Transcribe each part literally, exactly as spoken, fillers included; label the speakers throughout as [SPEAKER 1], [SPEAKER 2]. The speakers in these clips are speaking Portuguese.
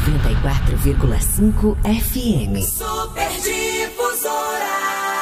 [SPEAKER 1] noventa e quatro vírgula cinco F M.
[SPEAKER 2] Super Difusora.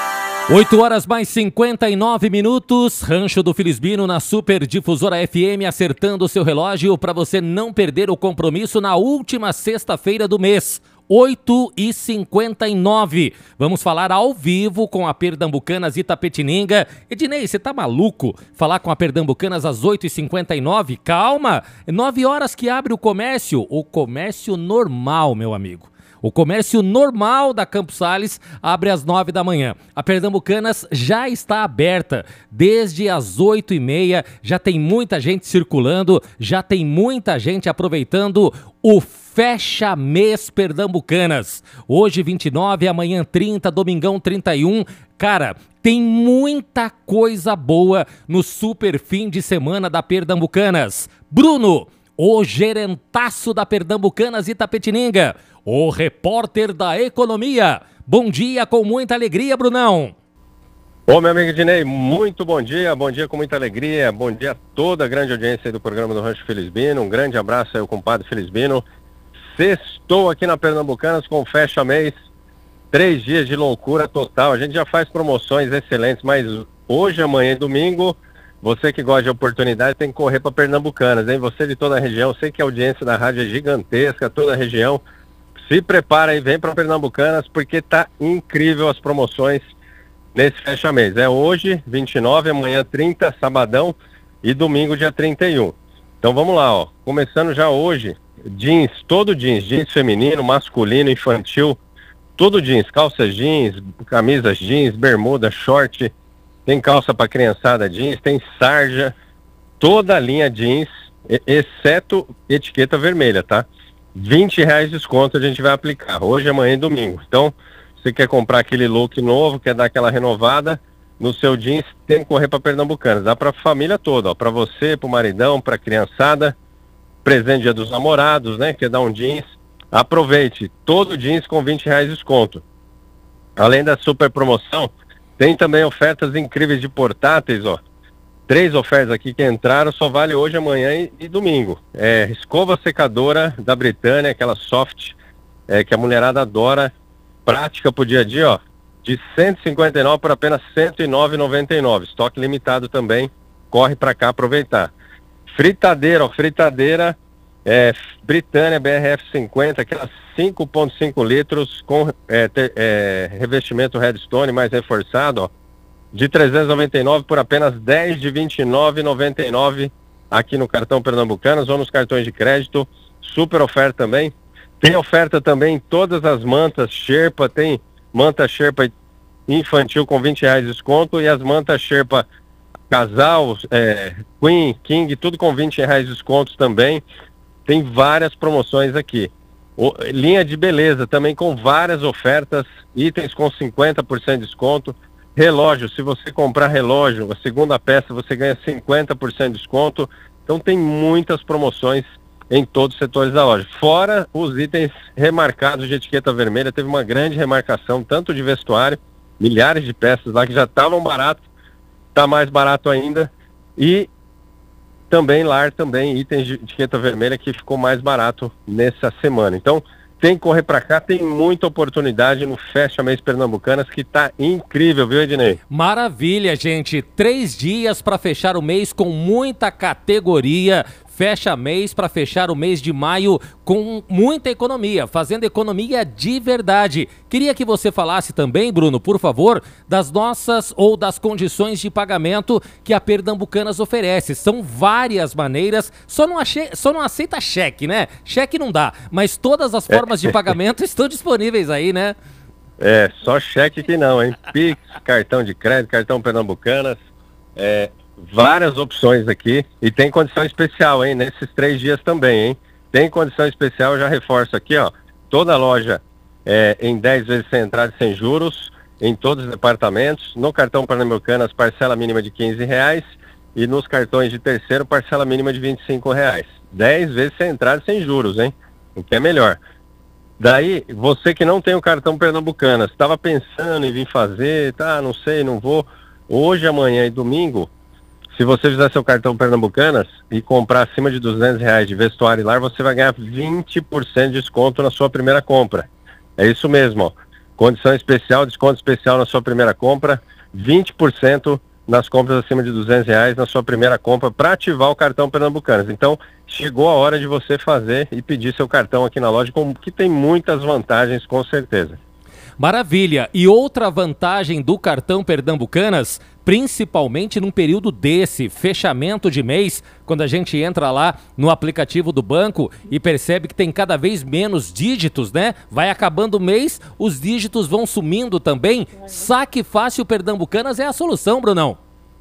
[SPEAKER 3] oito horas mais cinquenta e nove minutos. Rancho do Felisbino na Super Difusora F M, acertando o seu relógio para você não perder o compromisso na última sexta-feira do mês. oito e cinquenta e nove. Vamos falar ao vivo com a Pernambucanas Itapetininga. Ednei, você tá maluco? Falar com a Pernambucanas às oito e cinquenta e nove? Calma! nove horas que abre o comércio. O comércio normal, meu amigo. O comércio normal da Campos Sales abre às nove da manhã. A Pernambucanas já está aberta desde as oito e meia. Já tem muita gente circulando, já tem muita gente aproveitando o Fecha Mês Pernambucanas. Hoje vinte e nove, amanhã trinta, domingão trinta e um. Cara, tem muita coisa boa no super fim de semana da Pernambucanas. Bruno, o gerentaço da Pernambucanas Itapetininga, o repórter da economia. Bom dia com muita alegria, Brunão.
[SPEAKER 4] Ô, meu amigo Ednei, muito bom dia, bom dia com muita alegria, bom dia a toda a grande audiência aí do programa do Rancho Felisbino, um grande abraço aí ao compadre Felisbino. Sextou aqui na Pernambucanas com Fecha Mês, três dias de loucura total, a gente já faz promoções excelentes, mas hoje, amanhã e domingo, você que gosta de oportunidade tem que correr para Pernambucanas, hein? Você de toda a região, sei que a audiência da rádio é gigantesca, toda a região, se prepara e vem para Pernambucanas, porque tá incrível as promoções nesse Fecha Mês. É hoje, vinte e nove, amanhã trinta, sabadão e domingo, dia trinta e um. Então vamos lá, ó. Começando já hoje, jeans, todo jeans, jeans feminino, masculino, infantil, tudo jeans, calças jeans, camisas jeans, bermuda, short, tem calça para criançada jeans, tem sarja, toda a linha jeans, exceto etiqueta vermelha, tá? vinte reais de desconto a gente vai aplicar, hoje, amanhã e domingo. Então, você quer comprar aquele look novo, quer dar aquela renovada no seu jeans, tem que correr para Pernambucanas. Dá para a família toda, ó, para você, para o maridão, para a criançada, presente dia dos namorados, né? Quer dar um jeans, aproveite, todo jeans com vinte reais de desconto. Além da super promoção, tem também ofertas incríveis de portáteis, ó. Três ofertas aqui que entraram, só vale hoje, amanhã e, e domingo. É, escova secadora da Britânia, aquela soft, é, que a mulherada adora, prática pro dia a dia, ó, de cento e cinquenta e nove por apenas cento e nove reais e noventa e nove. Estoque limitado também, corre pra cá aproveitar. Fritadeira, ó, fritadeira é, Britânia B R F cinquenta, aquelas cinco vírgula cinco litros com é, te, é, revestimento Redstone mais reforçado, ó, de trezentos e noventa e nove por apenas dez de vinte e nove reais e noventa e nove aqui no cartão Pernambucanas ou nos cartões de crédito. Super oferta também. Tem oferta também em todas as mantas Sherpa, tem manta Sherpa infantil com vinte reais de desconto e as mantas Sherpa casal, é, Queen, King, tudo com vinte reais de descontos também. Tem várias promoções aqui. O, linha de beleza também com várias ofertas, itens com cinquenta por cento de desconto. Relógio, se você comprar relógio, a segunda peça você ganha cinquenta por cento de desconto. Então tem muitas promoções em todos os setores da loja. Fora os itens remarcados de etiqueta vermelha, teve uma grande remarcação, tanto de vestuário, milhares de peças lá que já estavam barato, tá mais barato ainda. E também lar, também itens de etiqueta vermelha que ficou mais barato nessa semana. Então tem que correr para cá, tem muita oportunidade no Fecha Mês Pernambucanas, que tá incrível, viu, Ednei?
[SPEAKER 3] Maravilha, gente. Três dias para fechar o mês com muita categoria. Fecha mês para fechar o mês de maio com muita economia, fazendo economia de verdade. Queria que você falasse também, Bruno, por favor, das nossas ou das condições de pagamento que a Pernambucanas oferece. São várias maneiras, só não, achei, só não aceita cheque, né? Cheque não dá, mas todas as formas de pagamento estão disponíveis aí, né?
[SPEAKER 4] É, só cheque que não, hein? Pix, cartão de crédito, cartão Pernambucanas, é... várias opções aqui e tem condição especial, hein, nesses três dias também, hein, tem condição especial, eu já reforço aqui, ó, toda a loja é, em dez vezes sem entrada e sem juros, em todos os departamentos, no cartão Pernambucanas parcela mínima de quinze reais e nos cartões de terceiro parcela mínima de vinte e cinco reais, dez vezes sem entrada e sem juros, hein, o que é melhor. Daí, você que não tem o cartão Pernambucanas, estava pensando em vir fazer, tá, não sei, não vou, hoje, amanhã e domingo, se você fizer seu cartão Pernambucanas e comprar acima de duzentos reais de vestuário e lar, você vai ganhar vinte por cento de desconto na sua primeira compra. É isso mesmo, ó. Condição especial, desconto especial na sua primeira compra, vinte por cento nas compras acima de duzentos reais na sua primeira compra para ativar o cartão Pernambucanas. Então, chegou a hora de você fazer e pedir seu cartão aqui na loja, que tem muitas vantagens, com certeza.
[SPEAKER 3] Maravilha! E outra vantagem do cartão Pernambucanas, principalmente num período desse, fechamento de mês, quando a gente entra lá no aplicativo do banco e percebe que tem cada vez menos dígitos, né? Vai acabando o mês, os dígitos vão sumindo também. Saque Fácil Pernambucanas é a solução, Brunão.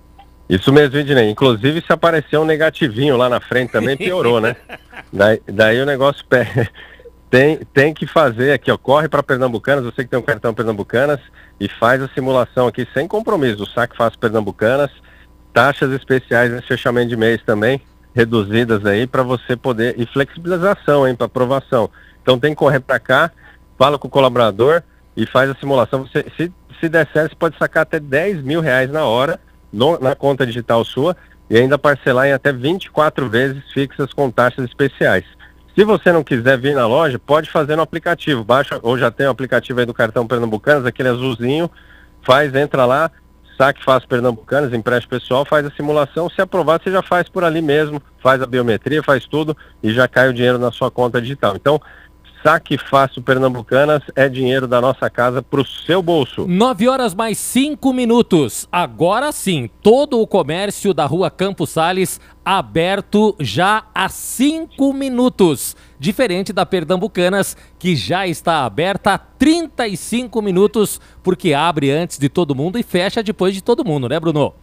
[SPEAKER 4] Isso mesmo, Ednei. Inclusive, se aparecer um negativinho lá na frente também, piorou, né? Daí, daí o negócio pega... Tem, tem que fazer aqui, ó, corre para Pernambucanas, você que tem um cartão Pernambucanas, e faz a simulação aqui sem compromisso do Saque Fácil Pernambucanas, taxas especiais nesse fechamento de mês também, reduzidas aí para você poder, e flexibilização, hein, para aprovação. Então tem que correr para cá, fala com o colaborador e faz a simulação. Você, se, se der certo, você pode sacar até dez mil reais na hora, no, na conta digital sua, e ainda parcelar em até vinte e quatro vezes fixas com taxas especiais. Se você não quiser vir na loja, pode fazer no aplicativo. Baixa, ou já tem o aplicativo aí do cartão Pernambucanas, aquele azulzinho, faz, entra lá, Saque Fácil Pernambucanas, empréstimo pessoal, faz a simulação. Se aprovar, você já faz por ali mesmo, faz a biometria, faz tudo e já cai o dinheiro na sua conta digital. Então, Saque Fácil Pernambucanas é dinheiro da nossa casa para o seu bolso.
[SPEAKER 3] nove horas mais cinco minutos. Agora sim, todo o comércio da Rua Campos Sales aberto já há cinco minutos. Diferente da Pernambucanas, que já está aberta há trinta e cinco minutos, porque abre antes de todo mundo e fecha depois de todo mundo, né, Bruno?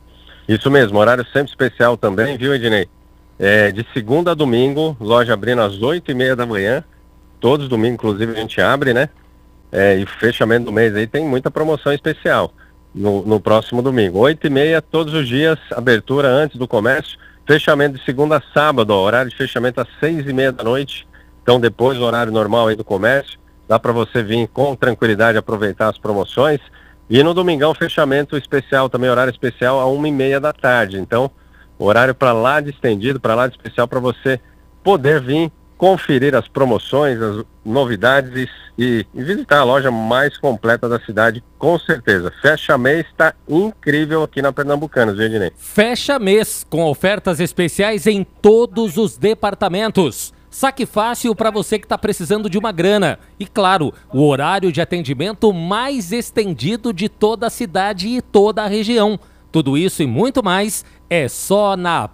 [SPEAKER 4] Isso mesmo, horário sempre especial também, viu, Ednei? É, de segunda a domingo, loja abrindo às oito e meia da manhã. Todos os domingos, inclusive, a gente abre, né? É, e fechamento do mês aí tem muita promoção especial no, no próximo domingo. oito e meia, todos os dias, abertura antes do comércio. Fechamento de segunda a sábado, ó, horário de fechamento às seis e meia da noite. Então, depois do horário normal aí do comércio, dá para você vir com tranquilidade aproveitar as promoções. E no domingão, fechamento especial, também horário especial, a uma e meia da tarde. Então, horário para lá de estendido, para lá de especial, para você poder vir conferir as promoções, as novidades e, e visitar a loja mais completa da cidade, com certeza. Fecha mês está incrível aqui na Pernambucanas, viu, Ednei?
[SPEAKER 3] Fecha mês com ofertas especiais em todos os departamentos. Saque Fácil para você que está precisando de uma grana. E claro, o horário de atendimento mais estendido de toda a cidade e toda a região. Tudo isso e muito mais é só na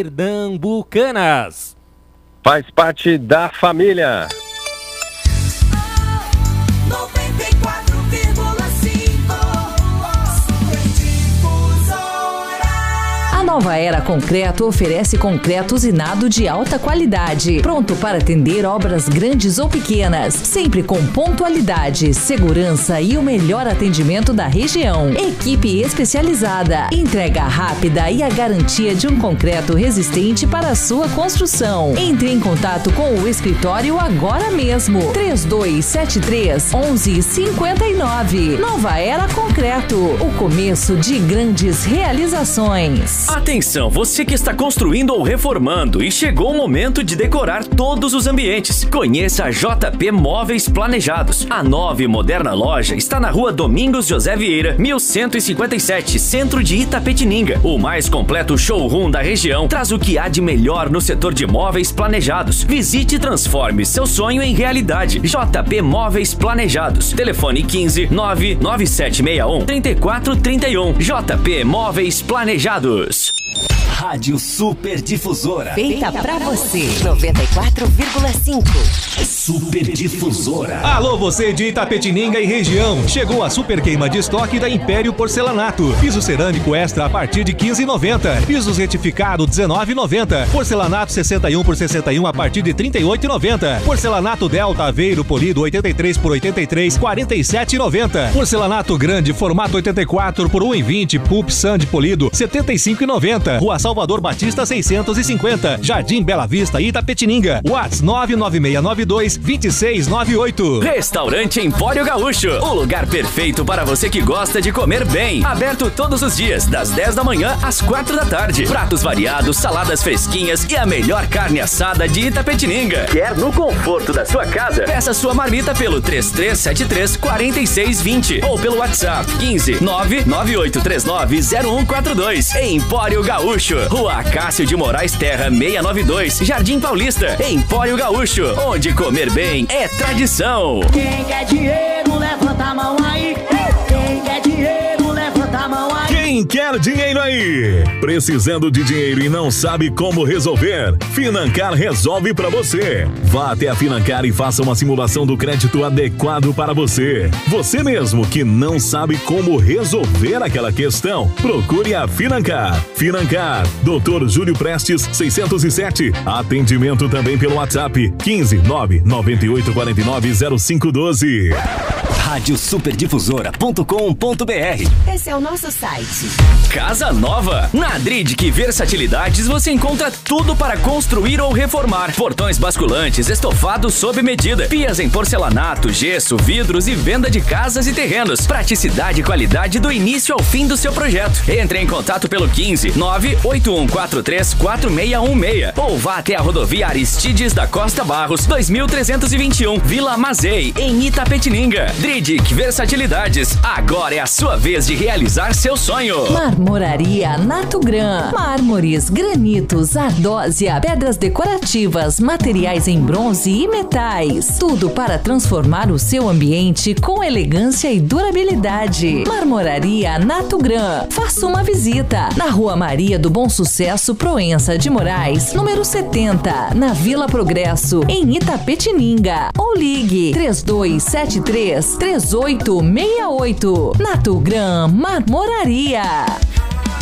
[SPEAKER 3] Pernambucanas.
[SPEAKER 4] Faz parte da família.
[SPEAKER 2] noventa e quatro vírgula cinco
[SPEAKER 1] A Nova Era Concreto oferece concreto usinado de alta qualidade, pronto para atender obras grandes ou pequenas, sempre com pontualidade, segurança e o melhor atendimento da região. Equipe especializada, entrega rápida e a garantia de um concreto resistente para a sua construção. Entre em contato com o escritório agora mesmo. três dois sete três, um um cinco nove. Nova Era Concreto, o começo de grandes realizações.
[SPEAKER 5] Atenção, você que está construindo ou reformando e chegou o momento de decorar todos os ambientes. Conheça a J P Móveis Planejados. A nova e moderna loja está na rua Domingos José Vieira, mil cento e cinquenta e sete, centro de Itapetininga. O mais completo showroom da região traz o que há de melhor no setor de móveis planejados. Visite e transforme seu sonho em realidade. J P Móveis Planejados. Telefone quinze, nove nove sete seis um, três quatro três um. J P Móveis Planejados.
[SPEAKER 6] Rádio Super Difusora.
[SPEAKER 1] Feita pra você. noventa e quatro vírgula cinco.
[SPEAKER 6] Super Difusora.
[SPEAKER 7] Alô, você de Itapetininga e região. Chegou a super queima de estoque da Império Porcelanato. Piso cerâmico extra a partir de quinze reais e noventa centavos. Pisos retificado dezenove reais e noventa centavos. Porcelanato sessenta e um por sessenta e um a partir de trinta e oito reais e noventa centavos. Porcelanato Delta Aveiro polido oitenta e três por oitenta e três, quarenta e sete reais e noventa centavos. Porcelanato grande formato oitenta e quatro por um real e vinte, Pulp Sand polido setenta e cinco reais e noventa centavos. Rua Salvador Batista seiscentos e cinquenta, Jardim Bela Vista, Itapetininga. WhatsApp nove nove seis nove dois dois seis nove oito.
[SPEAKER 5] Restaurante Empório Gaúcho, o lugar perfeito para você que gosta de comer bem. Aberto todos os dias, das dez da manhã às quatro da tarde. Pratos variados, saladas fresquinhas e a melhor carne assada de Itapetininga. Quer no conforto da sua casa? Peça sua marmita pelo três três sete três, quatro seis dois zero ou pelo WhatsApp quinze nove nove oito três nove zero um quatro dois. Empório Gaúcho, Rua Cássio de Moraes Terra seiscentos e noventa e dois, Jardim Paulista. Empório Gaúcho, onde comer bem é tradição.
[SPEAKER 2] Quem quer dinheiro, levanta a mão aí. Quem quer dinheiro, levanta a mão aí.
[SPEAKER 8] Quem quer dinheiro aí? Precisando de dinheiro e não sabe como resolver? Financar resolve pra você. Vá até a Financar e faça uma simulação do crédito adequado para você. Você mesmo que não sabe como resolver aquela questão, procure a Financar. Financar, doutor Júlio Prestes, seiscentos e sete. Atendimento também pelo WhatsApp quinze nove nove oito quatro nove zero cinco um dois.
[SPEAKER 6] rádio superdifusora ponto com ponto br.
[SPEAKER 9] Esse é o nosso site.
[SPEAKER 5] Casa nova. Na Adridic Versatilidades você encontra tudo para construir ou reformar. Portões basculantes, estofados sob medida, pias em porcelanato, gesso, vidros e venda de casas e terrenos. Praticidade e qualidade do início ao fim do seu projeto. Entre em contato pelo quinze nove oito um quatro três quatro seis um seis ou vá até a rodovia Aristides da Costa Barros dois mil trezentos e vinte e um, Vila Mazei, em Itapetininga. Adridic Versatilidades. Agora é a sua vez de realizar seu sonho.
[SPEAKER 1] Marmoraria Nato Gran. Mármores, granitos, ardósia, pedras decorativas, materiais em bronze e metais. Tudo para transformar o seu ambiente com elegância e durabilidade. Marmoraria Nato Gran. Faça uma visita na Rua Maria do Bom Sucesso, Proença de Moraes, número setenta, na Vila Progresso, em Itapetininga. Ou ligue três dois sete três, três oito seis oito. Nato Gran Marmoraria.